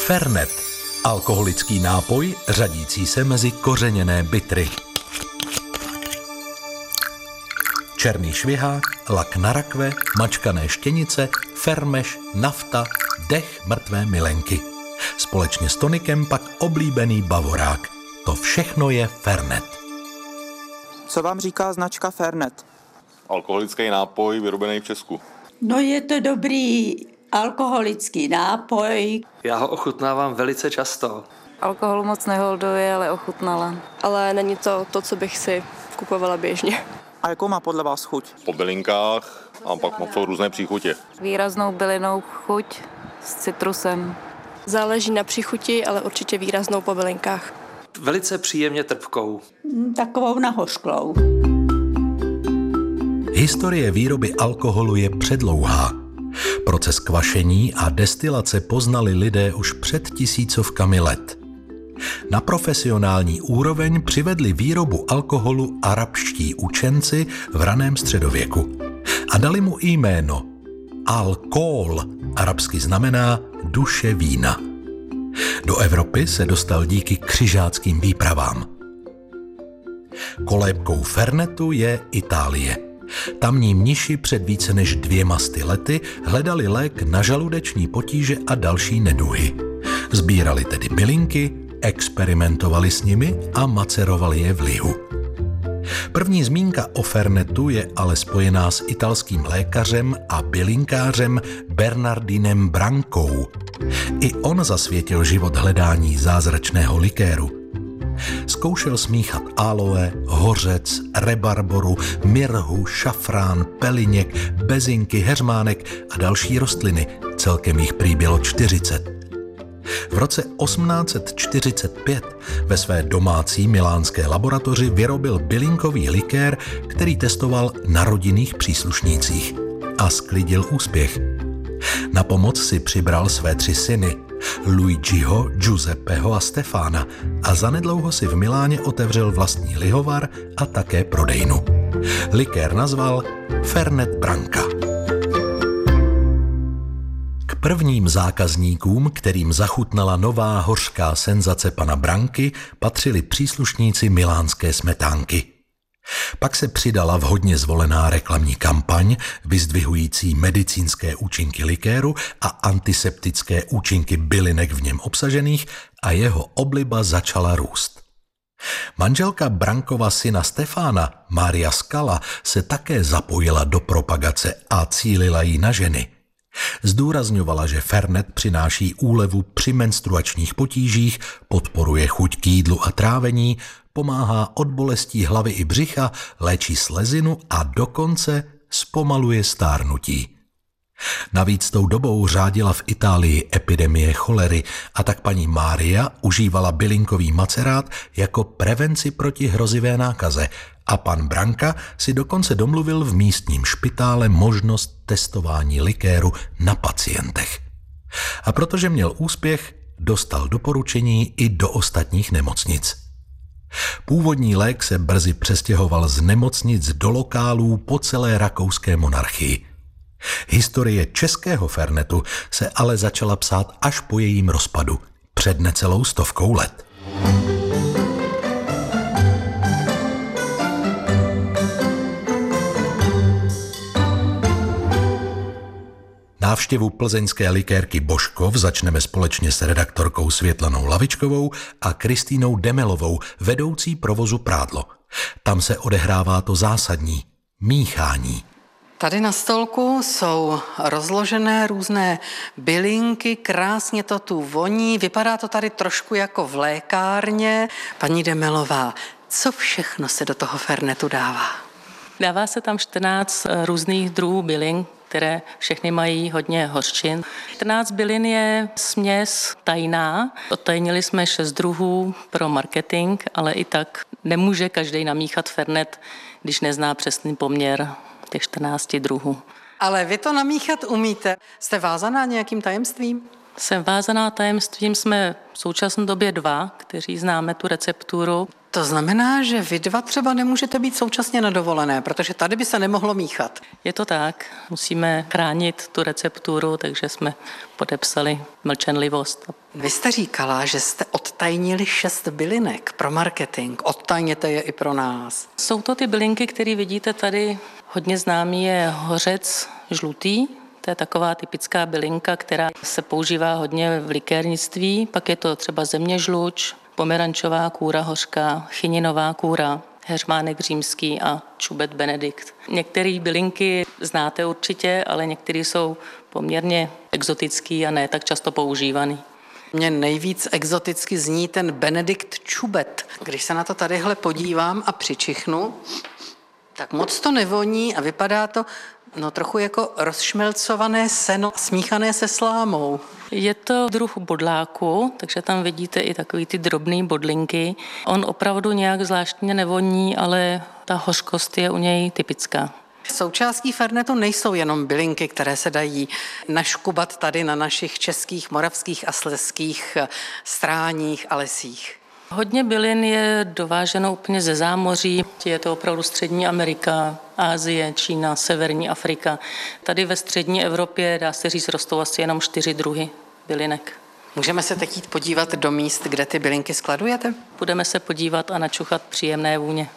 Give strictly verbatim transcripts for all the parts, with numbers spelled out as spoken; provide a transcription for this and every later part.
Fernet. Alkoholický nápoj řadící se mezi kořeněné bitry. Černý švihák, lak na rakve, mačkané štěnice, fermeš, nafta, dech mrtvé milenky. Společně s tonikem pak oblíbený bavorák. To všechno je Fernet. Co vám říká značka Fernet? Alkoholický nápoj vyrobený v Česku. No je to dobrý alkoholický nápoj. Já ho ochutnávám velice často. Alkoholu moc neholduji, ale ochutnala. Ale není to to, co bych si kupovala běžně. A jakou má podle vás chuť? Po bylinkách a pak jsou různé příchutě. Výraznou bylinnou chuť s citrusem. Záleží na příchuti, ale určitě výraznou po bylinkách. Velice příjemně trpkou. Takovou nahořklou. Historie výroby alkoholu je předlouhá. Proces kvašení a destilace poznali lidé už před tisícovkami let. Na profesionální úroveň přivedli výrobu alkoholu arabští učenci v raném středověku a dali mu jméno alkohol, arabsky znamená duše vína. Do Evropy se dostal díky křižáckým výpravám. Kolébkou Fernetu je Itálie. Tamní mniši před více než dvěma sty lety hledali lék na žaludeční potíže a další neduhy. Sbírali tedy bylinky, experimentovali s nimi a macerovali je v lihu. První zmínka o Fernetu je ale spojená s italským lékařem a bylinkářem Bernardinem Brancou. I on zasvětil život hledání zázračného likéru. Zkoušel smíchat aloe, hořec, rebarboru, mirhu, šafrán, peliněk, bezinky, heřmánek a další rostliny. Celkem jich prý bylo čtyřicet. V roce osmnáct set čtyřicet pět ve své domácí milánské laboratoři vyrobil bylinkový likér, který testoval na rodinných příslušnících a sklidil úspěch. Na pomoc si přibral své tři syny, Luigiho, Giuseppeho a Stefana, a zanedlouho si v Miláně otevřel vlastní lihovar a také prodejnu. Likér nazval Fernet Branca. K prvním zákazníkům, kterým zachutnala nová hořká senzace pana Branky, patřili příslušníci milánské smetánky. Pak se přidala vhodně zvolená reklamní kampaň, vyzdvihující medicínské účinky likéru a antiseptické účinky bylinek v něm obsažených, a jeho obliba začala růst. Manželka Brancova syna Stefána, Maria Scala, se také zapojila do propagace a cílila jí na ženy. Zdůrazňovala, že Fernet přináší úlevu při menstruačních potížích, podporuje chuť k jídlu a trávení, pomáhá od bolestí hlavy i břicha, léčí slezinu a dokonce zpomaluje stárnutí. Navíc tou dobou řádila v Itálii epidemie cholery a tak paní Mária užívala bylinkový macerát jako prevenci proti hrozivé nákaze a pan Branca si dokonce domluvil v místním špitále možnost testování likéru na pacientech. A protože měl úspěch, dostal doporučení i do ostatních nemocnic. Původní lék se brzy přestěhoval z nemocnic do lokálů po celé rakouské monarchii. Historie českého Fernetu se ale začala psát až po jejím rozpadu, před necelou stovkou let. Návštěvu plzeňské likérky Božkov začneme společně s redaktorkou Světlanou Lavičkovou a Kristýnou Demelovou, vedoucí provozu Prádlo. Tam se odehrává to zásadní – míchání. Tady na stolku jsou rozložené různé bylinky, krásně to tu voní, vypadá to tady trošku jako v lékárně. Paní Demelová, co všechno se do toho Fernetu dává? Dává se tam čtrnáct různých druhů bylin, které všechny mají hodně hořčin. čtrnáct bylin je směs tajná. Odtajnili jsme šest druhů pro marketing, ale i tak nemůže každý namíchat Fernet, když nezná přesný poměr těch čtrnácti druhů. Ale vy to namíchat umíte. Jste vázaná nějakým tajemstvím? Jsem vázaná tajemstvím, jsme v současné době dva, kteří známe tu recepturu. To znamená, že vy dva třeba nemůžete být současně na dovolené, protože tady by se nemohlo míchat. Je to tak, musíme chránit tu recepturu, takže jsme podepsali mlčenlivost. Vy jste říkala, že jste odtajnili šest bylinek pro marketing. Odtajněte je i pro nás. Jsou to ty bylinky, které vidíte tady. Hodně známý je hořec žlutý. To je taková typická bylinka, která se používá hodně v likérnictví. Pak je to třeba zeměžluč, pomerančová kůra hořká, chyninová kůra, heřmánek římský a čubet benedikt. Některé bylinky znáte určitě, ale některé jsou poměrně exotický a ne tak často používaný. Mně nejvíc exoticky zní ten benedikt čubet. Když se na to tadyhle podívám a přičichnu, tak moc to nevoní a vypadá to no trochu jako rozšmelcované seno smíchané se slámou. Je to druh bodláku, takže tam vidíte i takový ty drobné bodlinky. On opravdu nějak zvláštně nevoní, ale ta hořkost je u něj typická. Součástí fernetu nejsou jenom bylinky, které se dají naškubat tady na našich českých, moravských a slezských stráních a lesích. Hodně bylin je dováženo úplně ze zámoří. Je to opravdu Střední Amerika, Asie, Čína, Severní Afrika. Tady ve střední Evropě, dá se říct, rostou asi jenom čtyři druhy bylinek. Můžeme se teď jít podívat do míst, kde ty bylinky skladujete? Budeme se podívat a načuchat příjemné vůně.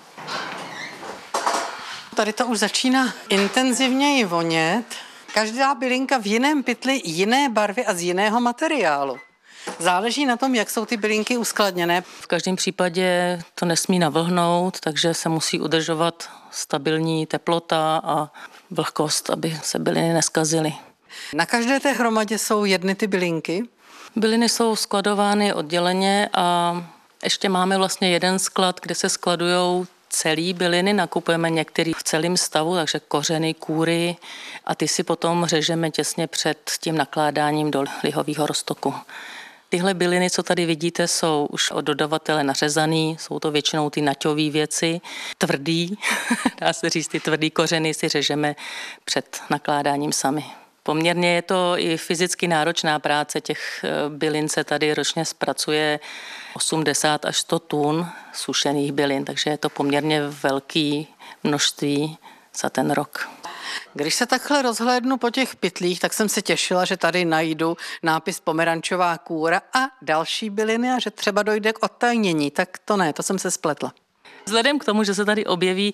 Tady to už začíná intenzivněji vonět. Každá bylinka v jiném pytli, jiné barvy a z jiného materiálu. Záleží na tom, jak jsou ty bylinky uskladněné. V každém případě to nesmí navlhnout, takže se musí udržovat stabilní teplota a vlhkost, aby se byliny neskazily. Na každé té hromadě jsou jedny ty bylinky? Byliny jsou skladovány odděleně a ještě máme vlastně jeden sklad, kde se skladujou celý byliny, nakupujeme některý v celém stavu, takže kořeny, kůry a ty si potom řežeme těsně před tím nakládáním do lihového roztoku. Tyhle byliny, co tady vidíte, jsou už od dodavatele nařezaný, jsou to většinou ty naťové věci, tvrdý, dá se říct, ty tvrdý kořeny si řežeme před nakládáním sami. Poměrně je to i fyzicky náročná práce, těch bylin se tady ročně zpracuje osmdesát až sto tun sušených bylin, takže je to poměrně velké množství za ten rok. Když se takhle rozhlédnu po těch pytlích, tak jsem se těšila, že tady najdu nápis pomerančová kůra a další byliny a že třeba dojde k odtajnění. Tak to ne, to jsem se spletla. Vzhledem k tomu, že se tady objeví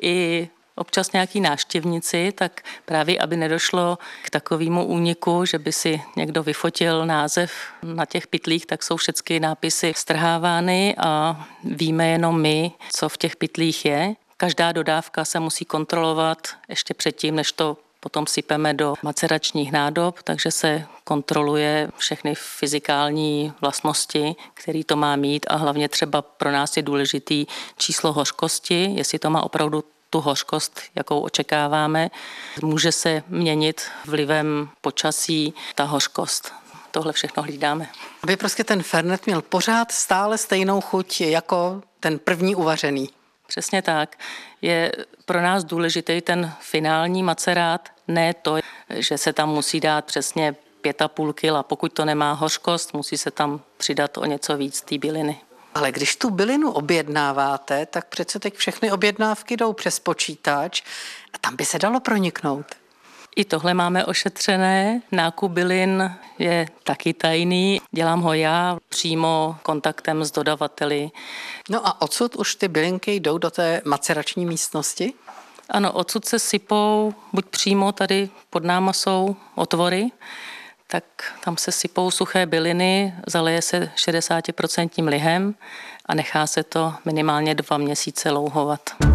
i občas nějaký návštěvníci, tak právě aby nedošlo k takovému úniku, že by si někdo vyfotil název na těch pytlích, tak jsou všechny nápisy strhávány a víme jenom my, co v těch pytlích je. Každá dodávka se musí kontrolovat ještě předtím, než to potom sypeme do maceračních nádob, takže se kontroluje všechny fyzikální vlastnosti, který to má mít a hlavně třeba pro nás je důležitý číslo hořkosti, jestli to má opravdu tu hořkost, jakou očekáváme. Může se měnit vlivem počasí ta hořkost. Tohle všechno hlídáme. Aby prostě ten fernet měl pořád stále stejnou chuť jako ten první uvařený. Přesně tak. Je pro nás důležitý ten finální macerát, ne to, že se tam musí dát přesně pět a půl kila. Pokud to nemá hořkost, musí se tam přidat o něco víc té byliny. Ale když tu bylinu objednáváte, tak přece teď všechny objednávky jdou přes počítač a tam by se dalo proniknout. I tohle máme ošetřené. Nákup bylin je taky tajný. Dělám ho já přímo kontaktem s dodavateli. No a odsud už ty bylinky jdou do té macerační místnosti? Ano, odsud se sypou, buď přímo tady pod náma jsou otvory, tak tam se sypou suché byliny, zaleje se šedesát procent lihem a nechá se to minimálně dva měsíce louhovat.